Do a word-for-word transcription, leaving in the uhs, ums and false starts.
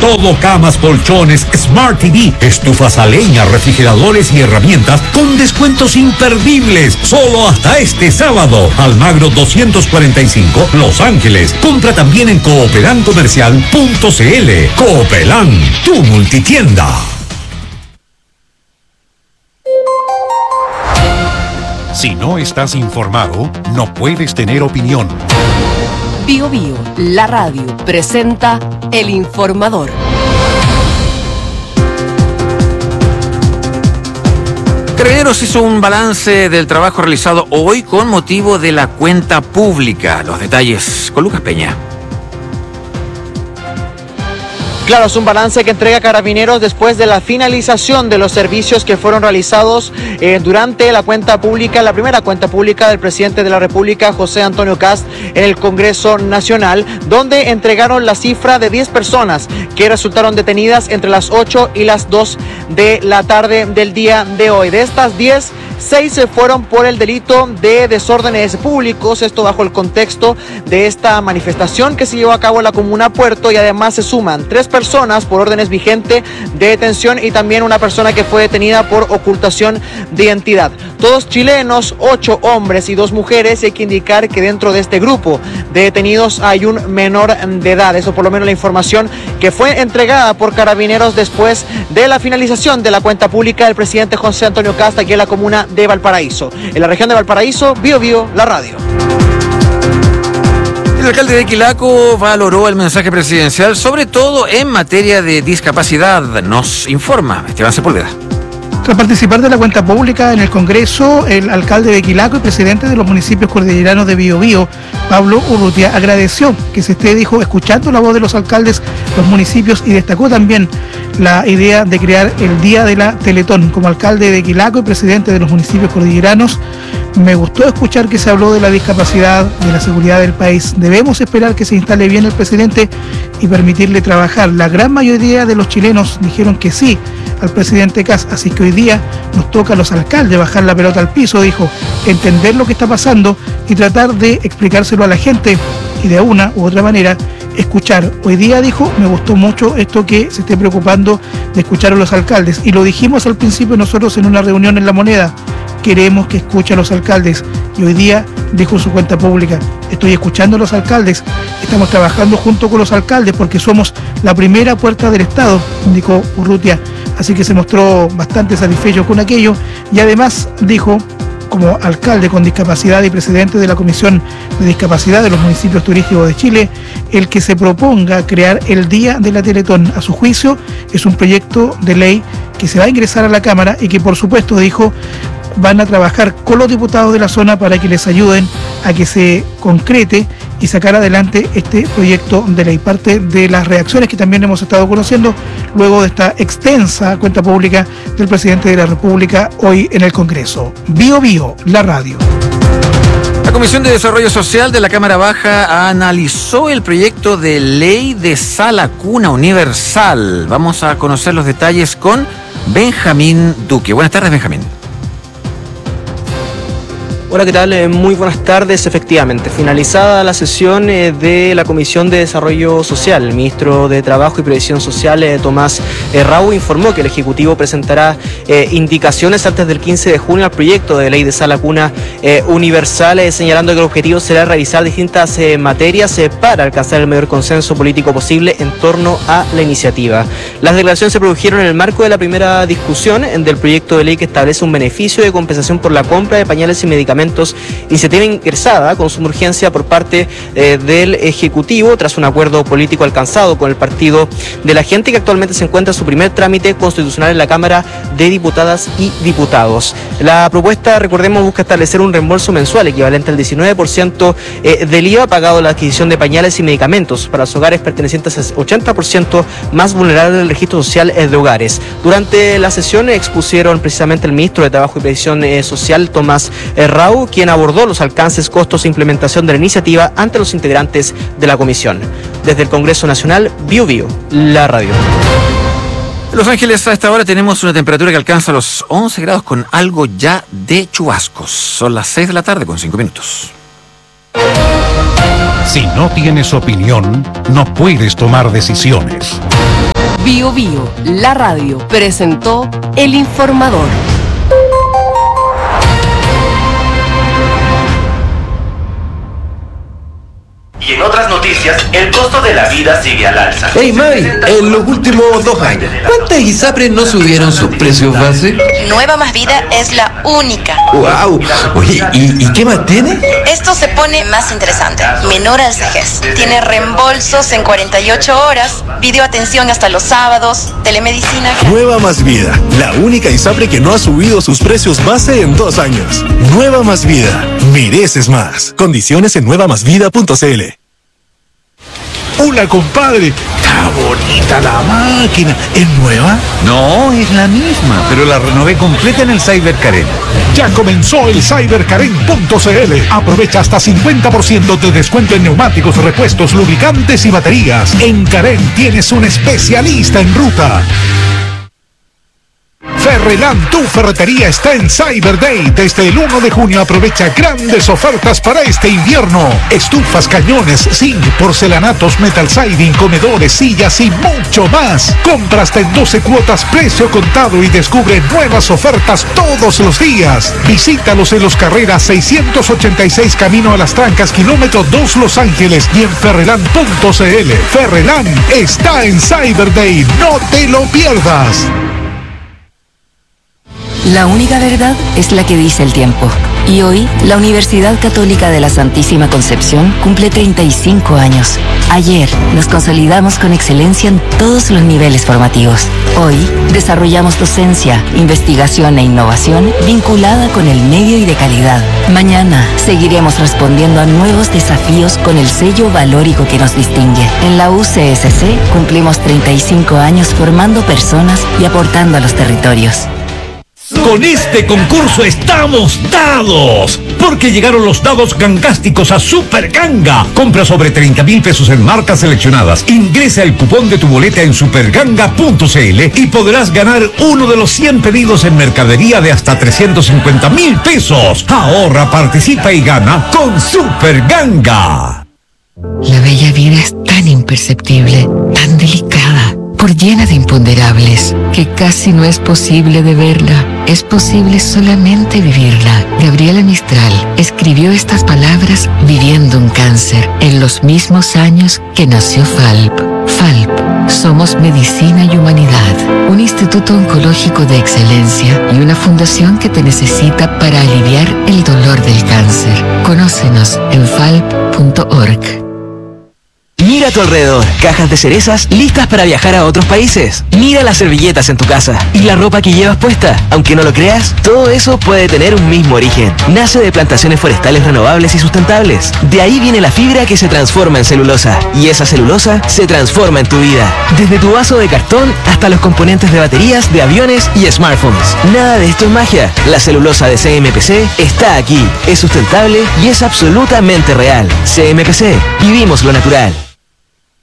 Todo camas, colchones, Smart T V, estufas a leña, refrigeradores y herramientas con descuentos imperdibles. Solo hasta este sábado. Almagro doscientos cuarenta y cinco, Los Ángeles. Compra también en cooperan comercial punto c l. Coopelan, tu multitienda. Si no estás informado, no puedes tener opinión. Bio Bio, la radio, presenta El Informador. Carabineros hizo un balance del trabajo realizado hoy con motivo de la cuenta pública. Los detalles con Lucas Peña. Claro, es un balance que entrega Carabineros después de la finalización de los servicios que fueron realizados eh, durante la cuenta pública, la primera cuenta pública del presidente de la República, José Antonio Kast, en el Congreso Nacional, donde entregaron la cifra de diez personas que resultaron detenidas entre las ocho y las dos de la tarde del día de hoy. De estas diez, seis se fueron por el delito de desórdenes públicos, esto bajo el contexto de esta manifestación que se llevó a cabo en la comuna Puerto, y además se suman tres personas por órdenes vigentes de detención y también una persona que fue detenida por ocultación de identidad. Todos chilenos, ocho hombres y dos mujeres, y hay que indicar que dentro de este grupo de detenidos hay un menor de edad. Eso por lo menos la información que fue entregada por Carabineros después de la finalización de la cuenta pública del presidente José Antonio Kast aquí en la comuna de Valparaíso. En la región de Valparaíso, Bio Bio, la radio. El alcalde de Quilaco valoró el mensaje presidencial, sobre todo en materia de discapacidad. Nos informa Esteban Sepúlveda. Tras participar de la cuenta pública en el Congreso, el alcalde de Quilaco y presidente de los municipios cordilleranos de Biobío, Pablo Urrutia, agradeció que se esté, dijo, escuchando la voz de los alcaldes, los municipios, y destacó también la idea de crear el Día de la Teletón. Como alcalde de Quilaco y presidente de los municipios cordilleranos, me gustó escuchar que se habló de la discapacidad, de la seguridad del país. Debemos esperar que se instale bien el presidente y permitirle trabajar. La gran mayoría de los chilenos dijeron que sí al presidente Kast, así que hoy día nos toca a los alcaldes bajar la pelota al piso, dijo, entender lo que está pasando y tratar de explicárselo a la gente y de una u otra manera escuchar. Hoy día, dijo, me gustó mucho esto que se esté preocupando de escuchar a los alcaldes, y lo dijimos al principio nosotros en una reunión en La Moneda, queremos que escuche a los alcaldes, y hoy día dijo en su cuenta pública, estoy escuchando a los alcaldes, estamos trabajando junto con los alcaldes porque somos la primera puerta del Estado, indicó Urrutia, así que se mostró bastante satisfecho con aquello, y además dijo, como alcalde con discapacidad y presidente de la Comisión de Discapacidad de los Municipios Turísticos de Chile, el que se proponga crear el Día de la Teletón, a su juicio, es un proyecto de ley que se va a ingresar a la Cámara y que, por supuesto, dijo, van a trabajar con los diputados de la zona para que les ayuden a que se concrete y sacar adelante este proyecto de ley. Parte de las reacciones que también hemos estado conociendo luego de esta extensa cuenta pública del presidente de la República hoy en el Congreso. Bio Bio, la radio. La Comisión de Desarrollo Social de la Cámara Baja analizó el proyecto de ley de sala cuna universal. Vamos a conocer los detalles con Benjamín Duque. Buenas tardes, Benjamín. Hola, ¿qué tal? Eh, muy buenas tardes. Efectivamente, finalizada la sesión eh, de la Comisión de Desarrollo Social, el ministro de Trabajo y Previsión Social, eh, Tomás eh, Raúl, informó que el Ejecutivo presentará eh, indicaciones antes del quince de junio al proyecto de ley de sala cuna eh, universal, eh, señalando que el objetivo será revisar distintas eh, materias eh, para alcanzar el mayor consenso político posible en torno a la iniciativa. Las declaraciones se produjeron en el marco de la primera discusión eh, del proyecto de ley que establece un beneficio de compensación por la compra de pañales y medicamentos, iniciativa ingresada con suma urgencia por parte eh, del Ejecutivo tras un acuerdo político alcanzado con el Partido de la Gente, que actualmente se encuentra en su primer trámite constitucional en la Cámara de Diputadas y Diputados. La propuesta, recordemos, busca establecer un reembolso mensual equivalente al diecinueve por ciento eh, del I V A pagado en la adquisición de pañales y medicamentos para los hogares pertenecientes al ochenta por ciento más vulnerable del registro social eh, de hogares. Durante la sesión eh, expusieron precisamente el ministro de Trabajo y Previsión eh, Social, Tomás eh, Raúl, quien abordó los alcances, costos e implementación de la iniciativa ante los integrantes de la comisión. Desde el Congreso Nacional, Bio Bio, la radio. En Los Ángeles, a esta hora tenemos una temperatura que alcanza los once grados con algo ya de chubascos. Son las seis de la tarde con cinco minutos. Si no tienes opinión, no puedes tomar decisiones. Bio Bio, la radio, presentó El Informador. Y en otras noticias, el costo de la vida sigue al alza. Hey May, en los últimos dos años, ¿cuántas ISAPRES no subieron sus precios base? Nueva Más Vida es la única. ¡Wow! Oye, ¿y, ¿y qué más tiene? Esto se pone más interesante. Menor al vejez. Tiene reembolsos en cuarenta y ocho horas, videoatención hasta los sábados, telemedicina. Nueva Más Vida, la única ISAPRE que no ha subido sus precios base en dos años. Nueva Más Vida, mereces más. Condiciones en nueva más vida punto c l. Hola, compadre. Está bonita la máquina. ¿Es nueva? No, es la misma, pero la renové completa en el Cyber Karen. Ya comenzó el cyber karen punto c l. Aprovecha hasta cincuenta por ciento de descuento en neumáticos, repuestos, lubricantes y baterías. En Karen tienes un especialista en ruta. Ferreland, tu ferretería, está en Cyber Day. Desde el uno de junio aprovecha grandes ofertas para este invierno. Estufas, cañones, zinc, porcelanatos, metal siding, comedores, sillas y mucho más. Compra hasta en doce cuotas, precio contado, y descubre nuevas ofertas todos los días. Visítalos en Los Carreras seiscientos ochenta y seis, camino a Las Trancas, kilómetro dos, Los Ángeles, y en ferreland punto c l. Ferreland está en Cyber Day. No te lo pierdas. La única verdad es la que dice el tiempo. Y hoy, la Universidad Católica de la Santísima Concepción cumple treinta y cinco años. Ayer, nos consolidamos con excelencia en todos los niveles formativos. Hoy, desarrollamos docencia, investigación e innovación vinculada con el medio y de calidad. Mañana, seguiremos respondiendo a nuevos desafíos con el sello valórico que nos distingue. En la U C S C, cumplimos treinta y cinco años formando personas y aportando a los territorios. Con este concurso estamos dados, porque llegaron los dados gangásticos a Super Ganga. Compra sobre treinta mil pesos en marcas seleccionadas. Ingresa el cupón de tu boleta en superganga punto c l y podrás ganar uno de los cien pedidos en mercadería de hasta trescientos cincuenta mil pesos. Ahorra, participa y gana con Super Ganga. La bella vida es tan imperceptible, tan delicada, por llena de imponderables, que casi no es posible de verla. Es posible solamente vivirla. Gabriela Mistral escribió estas palabras viviendo un cáncer, en los mismos años que nació Falp. Falp, somos medicina y humanidad, un instituto oncológico de excelencia y una fundación que te necesita para aliviar el dolor del cáncer. Conócenos en falp punto org. Mira a tu alrededor, cajas de cerezas listas para viajar a otros países. Mira las servilletas en tu casa y la ropa que llevas puesta. Aunque no lo creas, todo eso puede tener un mismo origen. Nace de plantaciones forestales renovables y sustentables. De ahí viene la fibra que se transforma en celulosa. Y esa celulosa se transforma en tu vida. Desde tu vaso de cartón hasta los componentes de baterías, de aviones y smartphones. Nada de esto es magia. La celulosa de C M P C está aquí. Es sustentable y es absolutamente real. C M P C, vivimos lo natural.